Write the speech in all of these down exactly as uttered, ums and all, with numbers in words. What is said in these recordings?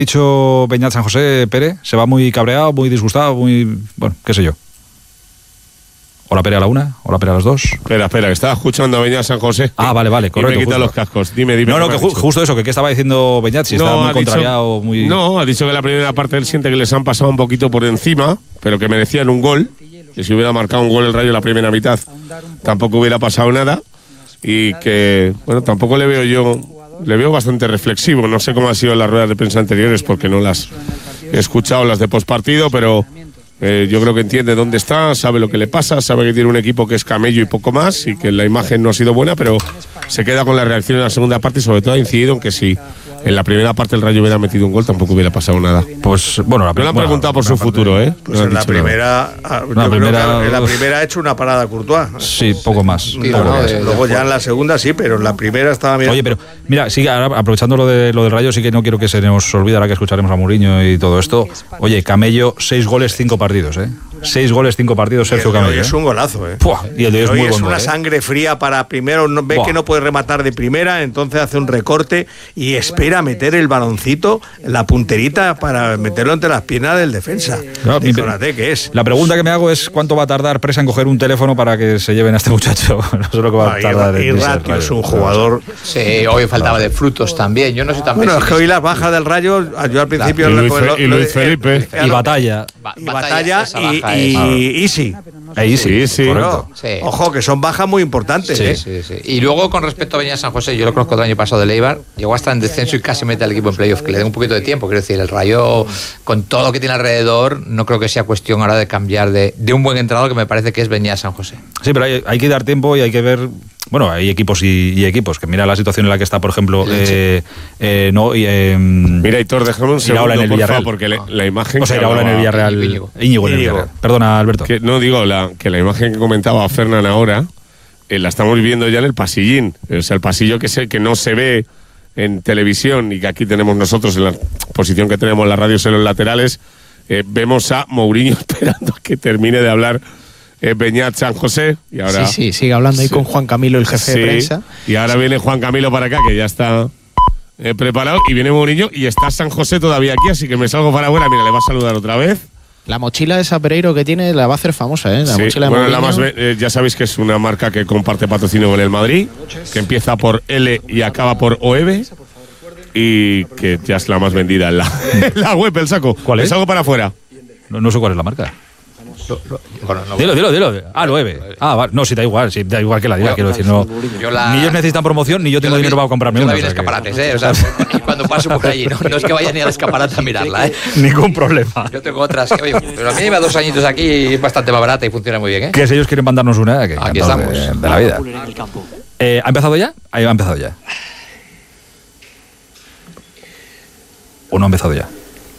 dicho Beñat San José, Pere? ¿Se va muy cabreado, muy disgustado, muy... bueno, qué sé yo? ¿Hola Pere a la una? ¿Hola Pere a las dos? Espera, espera, que estaba escuchando a Beñat San José. Ah, vale, vale, correcto. Y me he quitado justo. los cascos. Dime, dime. No, no, que ju- justo eso, que qué estaba diciendo Beñat, si no, estaba muy ha contrariado, dicho, muy... No, ha dicho que la primera parte él siente que les han pasado un poquito por encima, pero que merecían un gol. Que si hubiera marcado un gol el Rayo en la primera mitad, tampoco hubiera pasado nada. Y que, bueno, tampoco le veo yo... Le veo bastante reflexivo. No sé cómo han sido las ruedas de prensa anteriores porque no las he escuchado, las de postpartido, pero eh, yo creo que entiende dónde está, sabe lo que le pasa, sabe que tiene un equipo que es camello y poco más y que la imagen no ha sido buena, pero se queda con la reacción en la segunda parte y sobre todo ha incidido en que si en la primera parte el Rayo hubiera metido un gol tampoco hubiera pasado nada. Pues bueno, la Me lo han bueno, preguntado por su parte, futuro, ¿eh? Pues no en la primera, nada. yo No, la creo primera, que en la primera ha hecho una parada Courtois. Sí, poco más. Sí, poco no, más. de, luego ya en la segunda sí, pero en la primera estaba bien. Oye, pero mira, sí, ahora, aprovechando lo, de, lo del Rayo, sí que no quiero que se nos olvide ahora que escucharemos a Mourinho y todo esto. Oye, Camello, seis goles, cinco partidos, ¿eh? Seis goles, cinco partidos, Sergio Camello. Hoy es ¿eh? un golazo, ¿eh? Puah, y el de hoy es hoy muy es buen una gol, ¿eh? sangre fría para primero, no, ve Buah. que no puede rematar de primera, entonces hace un recorte y espera meter el baloncito, la punterita para meterlo entre las piernas del defensa. No, mi- Fíjate que es. La pregunta que me hago es cuánto va a tardar Presa en coger un teléfono para que se lleven a este muchacho. No sé lo que va a Ah, tardar. y en irse al Ratio es Rayo. un jugador. Sí, hoy faltaba de frutos también. Yo no soy tan Bueno, es que pesimista. hoy las bajas del Rayo, yo al principio Y lo- Luis lo- Fe- lo- y lo- Luis eh, Felipe. eh, Y Batalla. Ba- y Batalla esa y, baja y es- Easy. Ahí sí, Sí, sí. correcto. Sí. Ojo, que son bajas muy importantes, Sí, ¿eh? sí, sí. Y luego con respecto a Beñat San José, yo lo conozco del año pasado de Eibar, llegó hasta en descenso y casi mete al equipo en playoff, que le den un poquito de tiempo. Quiero decir, el Rayo, con todo lo que tiene alrededor, no creo que sea cuestión ahora de cambiar de, de un buen entrenador, que me parece que es Beñat San José. Sí, pero hay, hay que dar tiempo y hay que ver. Bueno, hay equipos y, y equipos. Que mira la situación en la que está, por ejemplo. Eh, eh, no, y, eh, Mira, Hitor, déjame un Iraola segundo, en el por Villarreal. favor, porque la, la imagen... O sea, que Iraola en el hablaba- Villarreal. Íñigo. Íñigo en el Íñigo. Villarreal. Perdona, Alberto. Que, no, digo, la, que la imagen que comentaba Fernán ahora, eh, la estamos viendo ya en el pasillín. O sea, el pasillo que, se, que no se ve en televisión y que aquí tenemos nosotros en la posición que tenemos las radios en los laterales, eh, vemos a Mourinho esperando a que termine de hablar eh, Beñat San José. Y ahora, Sí, sí, sigue hablando ahí Sí. con Juan Camilo, el jefe Sí, de prensa. y ahora viene Juan Camilo para acá, que ya está eh, preparado, y viene Mourinho y está San José todavía aquí, así que me salgo para afuera. Mira, le va a saludar otra vez. La mochila de Sapereiro que tiene la va a hacer famosa, ¿eh? La Sí, mochila de bueno, la Mourinho. más ve- eh, ya sabéis que es una marca que comparte patrocinio con el Madrid, que empieza por L y acaba por O E B, y que ya es la más vendida en la, en la web, el saco. ¿Cuál es? Me salgo para afuera. No, no sé cuál es la marca. Bueno, no- Dilo, dilo, dilo. Ah, nueve. Ah, vale. No, sí, da igual. Sí, da igual que la diga. Yo- Quiero decir, no. yo la- Ni ellos necesitan promoción, ni yo tengo la vi- dinero para comprarme yo una. la vi en o sea que- escaparates, ¿eh? O sea, y cuando paso por allí, no, no es que vaya ni al escaparate a mirarla, ¿eh? Ningún problema. Yo tengo otras que, oye, pero a mí lleva dos añitos aquí y es bastante más barata y funciona muy bien, ¿eh? Que si ellos quieren mandarnos una, que Aquí encantados estamos. De, de la vida. Eh, ¿Ha empezado ya? Ahí ha empezado ya. ¿O no ha empezado ya?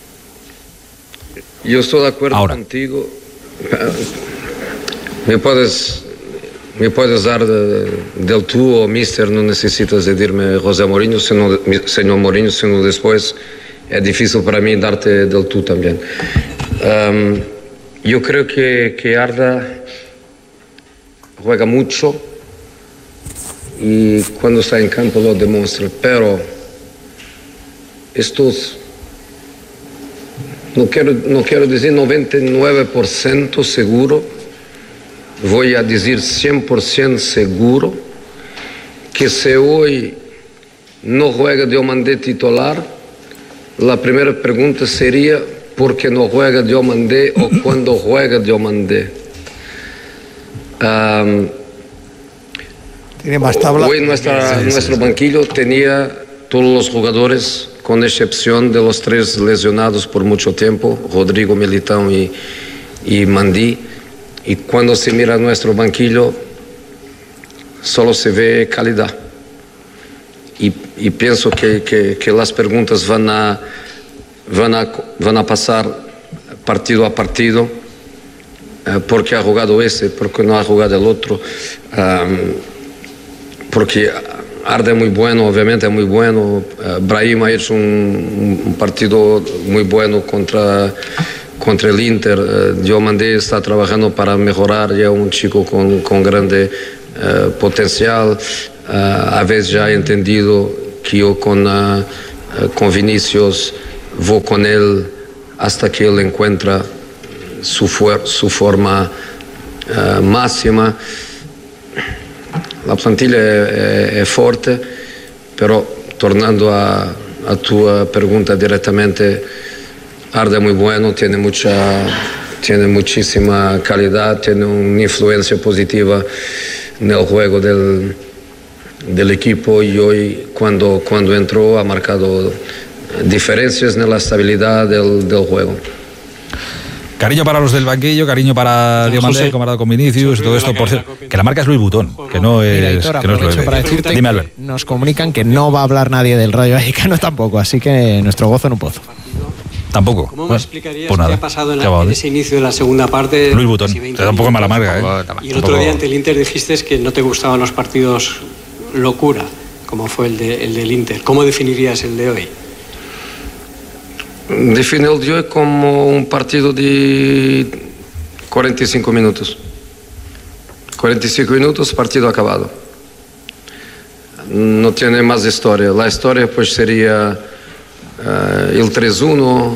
Yo estoy de acuerdo Ahora. contigo. Me puedes, me puedes dar de- del tú o mister, no necesitas de decirme José Mourinho, sino, señor Mourinho, sino después es difícil para mí darte del tú también. Um, yo creo que, que Arda juega mucho y cuando está en campo lo demuestra, pero estos... No quiero, no quiero decir noventa y nueve por ciento seguro, voy a decir cien por ciento seguro que si hoy no juega Diomandé titular, la primera pregunta sería ¿por qué no juega Diomandé o cuándo juega Diomandé? Um, Tiene más tabla. Hoy nuestra, nuestro banquillo tenía todos los jugadores, con excepción de los tres lesionados por mucho tiempo, Rodrigo, Militão y, y Mandí. Y cuando se mira nuestro banquillo, solo se ve calidad. Y, y pienso que, que, que las preguntas van a, van a, van a pasar partido a partido. Eh, ¿Por qué ha jugado ese? ¿Por qué no ha jugado el otro? Um, porque Arda es muy bueno, obviamente es muy bueno. Uh, Brahim ha hecho un, un partido muy bueno contra, contra el Inter. Uh, Diomandé está trabajando para mejorar, ya un chico con, con grande uh, potencial. Uh, a veces ya he entendido que yo con, uh, uh, con Vinicius voy con él hasta que él encuentra su, fuer- su forma uh, máxima. La plantilla è, è forte, però tornando a, a tu pregunta directamente, Arda es muy bueno, tiene mucha, tiene muchísima calidad, tiene una influencia positiva en el juego del, del equipo y hoy cuando, cuando entró ha marcado diferencias en la estabilidad del, del juego. Cariño para los del banquillo, cariño para Diomandé, comparado con Vinicius y todo esto. Por cierto, que la marca es Luis Butón, que no es, Mira, Hitor, que no es lo aprovecho para de- decirte Dime, que Albert. nos comunican que no va a hablar nadie del Rayo Vallecano tampoco, así que nuestro gozo en un pozo. Tampoco. ¿Cómo me Bueno, explicarías pues qué nada. ha pasado en, Ya la- va, en ¿eh? ese inicio de la segunda parte? Luis Butón. casi veinte Te da un poco mala minutos? marca, ¿eh? Y el otro día ante el Inter dijiste que no te gustaban los partidos locura, como fue el, de, el del Inter. ¿Cómo definirías el de hoy? Define el de hoy como un partido de cuarenta y cinco minutos. cuarenta y cinco minutos, partido acabado. No tiene más historia. La historia pues sería uh, el tres uno,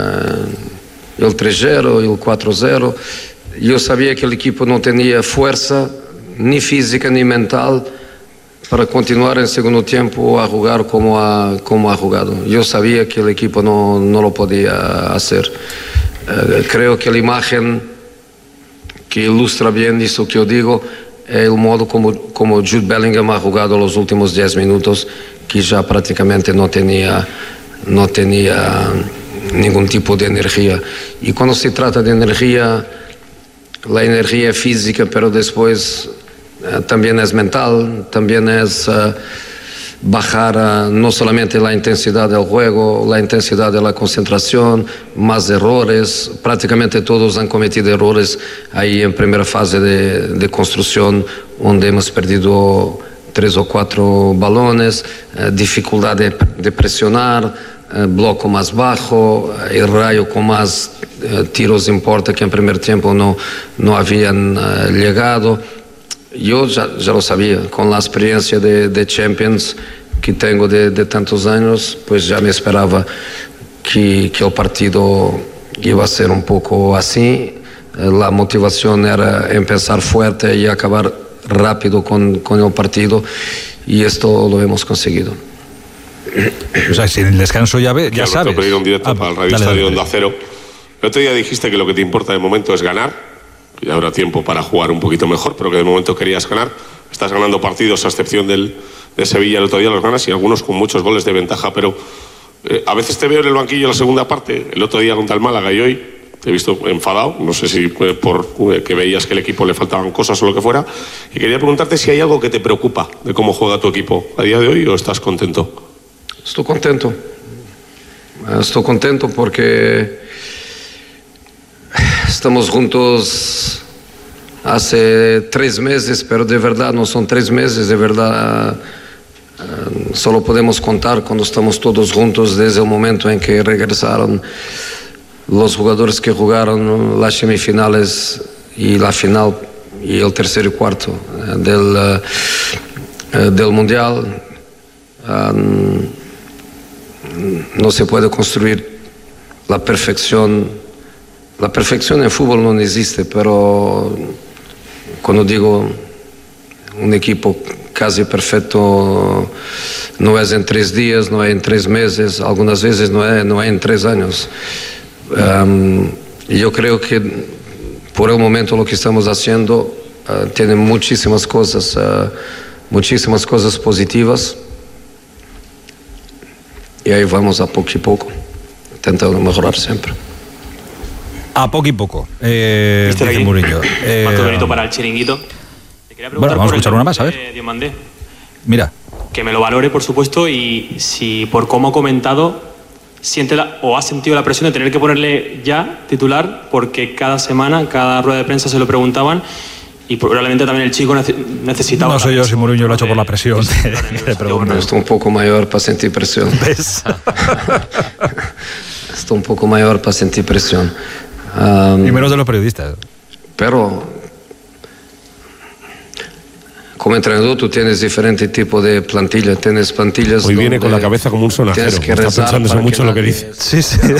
uh, el tres cero, el cuatro cero. Yo sabía que el equipo no tenía fuerza, ni física ni mental, para continuar en segundo tiempo a jugar como ha, como ha jugado. Yo sabía que el equipo no, no lo podía hacer. Uh, creo que la imagen que ilustra bien eso que yo digo es el modo como, como Jude Bellingham ha jugado los últimos diez minutos, que ya prácticamente no tenía, no tenía ningún tipo de energía. Y cuando se trata de energía, la energía física, pero después uh, también es mental, también es uh, bajar uh, no solamente la intensidad del juego, la intensidad de la concentración, más errores. Prácticamente todos han cometido errores ahí en primera fase de, de construcción, donde hemos perdido tres o cuatro balones, uh, dificultad de, de presionar, Uh, bloco más bajo, uh, el Rayo con más uh, tiros en puerta que en primer tiempo no, no habían uh, llegado. Yo ya, ya lo sabía, con la experiencia de, de Champions que tengo de, de tantos años, pues ya me esperaba que, que el partido iba a ser un poco así. Uh, la motivación era empezar fuerte y acabar rápido con, con el partido, y esto lo hemos conseguido. O sea, si en el descanso ya ve, ya Alberto sabes. Pereiro en directo Ah, para el Radio dale, Estadio dale, Onda Cero. El otro día dijiste que lo que te importa de momento es ganar, que ya habrá tiempo para jugar un poquito mejor, pero que de momento querías ganar. Estás ganando partidos, a excepción del, de Sevilla, el otro día los ganas, y algunos con muchos goles de ventaja, pero eh, a veces te veo en el banquillo en la segunda parte, el otro día contra el Málaga y hoy te he visto enfadado, no sé si eh, por eh, que veías que el equipo le faltaban cosas o lo que fuera, y quería preguntarte si hay algo que te preocupa de cómo juega tu equipo a día de hoy, o estás contento. Estoy contento. Estoy contento porque estamos juntos hace tres meses, pero de verdad no son tres meses, de verdad uh, solo podemos contar cuando estamos todos juntos desde el momento en que regresaron los jugadores que jugaron las semifinales y la final y el tercer y cuarto uh, del, uh, uh, del Mundial. Um, no se puede construir la perfección. La perfección en fútbol no existe, pero cuando digo un equipo casi perfecto, no es en tres días, no es en tres meses, algunas veces no es, no es en tres años. Um, yo creo que por el momento lo que estamos haciendo uh, tiene muchísimas cosas, uh, muchísimas cosas positivas. Y ahí vamos a poco y poco, intentando mejorar siempre. A poco y poco, eh, dice aquí, Mourinho. Eh, Marco Benito para el chiringuito. Te quería preguntar bueno, vamos a por el escuchar una más, a ver. de Diomandé. Mira, Que me lo valore, por supuesto, y si por cómo ha comentado, siente la, o ha sentido la presión de tener que ponerle ya titular, porque cada semana, cada rueda de prensa se lo preguntaban, y probablemente también el chico nece- necesitaba... no sé yo si Mourinho lo ha hecho por la de- presión. de- Bueno, estoy un poco mayor para sentir presión. ¿Ves? Estoy un poco mayor para sentir presión. Um, Y menos de los periodistas. Pero como entrenador tú tienes diferente tipo de plantilla, tienes plantillas. Hoy viene con la cabeza como un sonajero, está pensándose mucho lo que dice. Sí, sí.